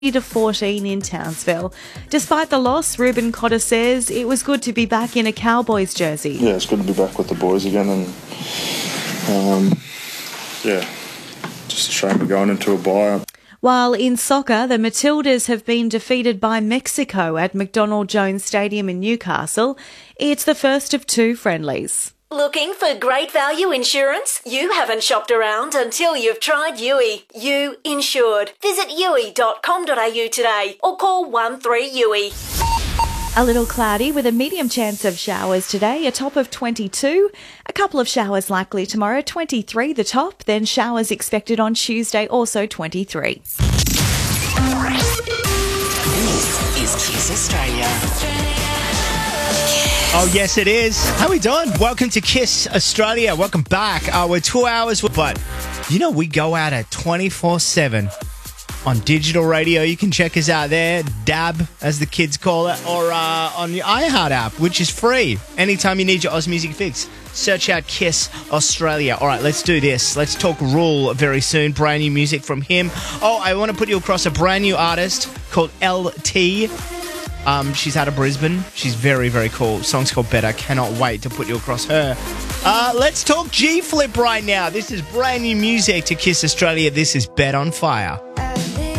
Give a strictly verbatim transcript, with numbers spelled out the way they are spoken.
to fourteen in Townsville. Despite the loss, Ruben Cotter says it was good to be back in a Cowboys jersey. Yeah, it's good to be back with the boys again, and um, yeah, just a shame we're going into a bye. While in soccer, the Matildas have been defeated by Mexico at McDonald Jones Stadium in Newcastle. It's the first of two friendlies. Looking for great value insurance? You haven't shopped around until you've tried U I. You Insured. Visit U I dot com dot A U today or call one three U I. A little cloudy with a medium chance of showers today, a top of twenty-two. A couple of showers likely tomorrow, twenty-three the top. Then showers expected on Tuesday, also twenty-three. This is Kiss Australia. Oh, yes, it is. How we doing? Welcome to Kiss Australia. Welcome back. Uh, we're two hours, but, you know, we go out at twenty-four seven on digital radio. You can check us out there, D A B, as the kids call it, or uh, on the iHeart app, which is free. Anytime you need your Oz Music fix, search out Kiss Australia. All right, let's do this. Let's talk Rule very soon. Brand new music from him. Oh, I want to put you across a brand new artist called L T. Um, she's out of Brisbane. She's very, very cool. Song's called Better. Cannot wait to put you across her. Uh, let's talk G-Flip right now. This is brand new music to Kiss Australia. This is Bet on Fire.